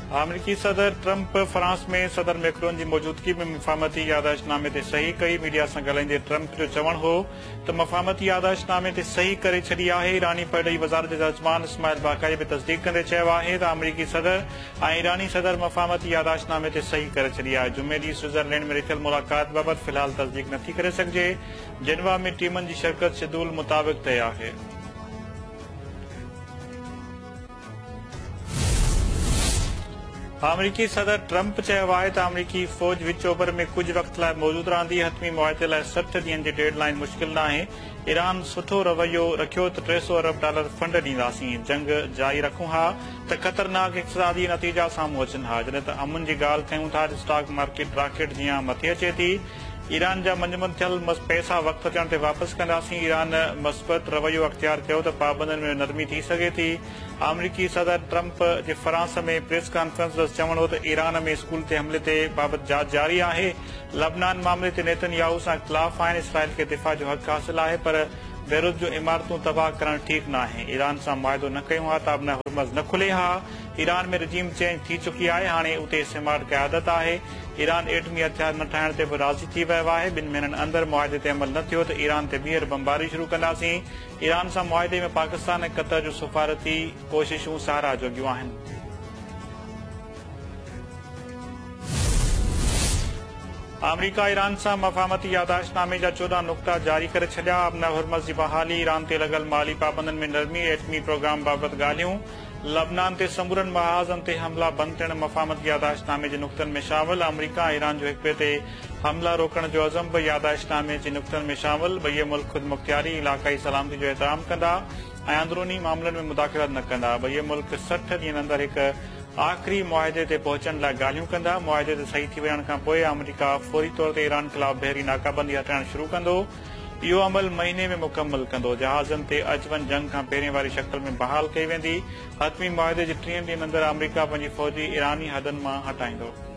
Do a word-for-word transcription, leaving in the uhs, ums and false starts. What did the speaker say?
अमरीकी सदर Trump France में सदर मैक्रोन की मौजूदगी में मफ़ाहमती याददाश्तनामे ते सही कई। मीडिया सां ॻाल्हाईंदे ट्रंप जो चवणु हो त मफ़ाहमती याददाश्तनामे ते सही करे छॾी आहे। ईरानी परॾेही वज़ारत जे तर्जुमान इस्माइल बाक़ाई बि तस्दीक कंदे चयो आहे त अमरीकी सदर ऐं ईरानी सदर मफ़ाहमती याददाश्तनामे ते सही करे छॾी आहे। जुमे ॾींहुं स्विट्ज़रलैंड में थियल मुलाक़ात बाबति फ़िलहाल तस्दीक नथी करे सघिजे। जिनवा में टीमनि जी शिरकत शेड्यूल मुताबिक़ तय आहे। अमरीकी सदर ट्रंप चयो आहे त अमरीकी फ़ौज विच ओभर में कुझु वक़्त लाइ मौजूद रहंदी। हतमी मुआहदे लाइ सठ ॾींहनि जी डेडलाइन मुश्किल न आहे। ईरान सुठो रवैयो रखियो त टे सौ अरब डॉलर फंड ॾींदासीं। जंग जारी रखूं हा त ख़तरनाक इक़्तिसादी नतीजा साम्हूं अचनि हा। जॾहिं त अमन जी ॻाल्हि कयूं था त स्टॉक मार्केट रॉकेट जीअं मथे अचे थी। ईरान जा मंजमन थियल पैसा वक़्त अचण ते वापसि कंदासीं। ईरान मस्बत रवैयो अख़्तियार कयो त पाबंदियुनि में नरमी थी सघे थी। अमरीकी सदर ट्रंप जे फ्रांस में प्रेस कॉन्फ्रेंस चवणो त ईरान में स्कूल ते हमले ते बाबति जांच जारी आहे। लबनान मामले ते नेतन्याहू सां इख़्तिलाफ़ आहिनि। इसराइल खे दिफ़ा जो हक़ हासिल आहे पर बेरूत जो इमारतूं तबाह करणु ठीकु न आहे। ईरान सां मुआहिदो न कयूं हा त अब न हुरमज़ न खुले हा। ईरान में रजीम चेंज थी चुकी आहे। हाणे उते इस्तेमाल क़यादत आहे। ईरान एटमी हथियार न ठाहिण ते बि राज़ी थी वियो आहे। ॿिनि महीननि अंदरि मुआहिदे ते अमल न थियो त ईरान ते ॿीहर बमबारी शुरू कंदासीं। ईरान सां मुआहिदे में पाकिस्तान ऐं क़तर जूं सफ़ारती कोशिशूं सहारा जोगियूं आहिनि। अमरीका ईरान सां मफ़ाहमती याददाश्तनामे जा चोॾहं नुक़्ता जारी करे छॾिया। अमन हुरमज़ जी बहाली, ईरान ते लॻल माली पाबंदियुनि में नरमी, एटमी प्रोग्राम बाबति ॻाल्हियूं, लबनान ते समूरनि महाज़नि ते हमला बंदि थियण मफ़ाहमती याददाश्तनामे जे नुक़्तनि में शामिल। अमरीका ईरान जो हिक ॿिए ते हमला रोकण जो अज़म बि याददाश्तनामे जे नुक़्तनि में शामिल। ॿई मुल्क ख़ुदि मुख़्तियारी, इलाक़ाई सलामती जो एहतराम कंदा ऐं अंदरूनी मामलनि में मुदाख़लत न कंदा। ॿई मुल्क सठ ॾींहनि अंदरि हिकु आख़िरी मुआहिदे ते पहुचण लाइ ॻाल्हियूं कंदा। मुआहिदे ते सही थी वञण खां पोइ अमरीका फौरी तौर ते ईरान ख़िलाफ़ बहरी नाकाबंदी हटाइण शुरू कंदो। इहो अमल महीने में मुकमल कंदो। जहाज़नि ते अच वञ जंग खां पहिरीं वारी शक्ल में बहाल कई वेंदी। हतमी मुआहिदे जे टीहनि ॾींहनि अंदरि अमरीका पंहिंजी फ़ौजी ईरानी हदनि मां हटाईंदो।